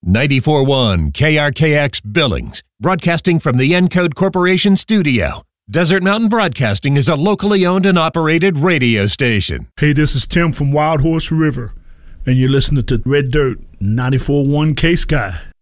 94.1 KRKX Billings, broadcasting from the Encode Corporation studio. Desert Mountain Broadcasting is a locally owned and operated radio station. Hey, this is Tim from Wild Horse River, and you're listening to Red Dirt 94.1 K-Sky.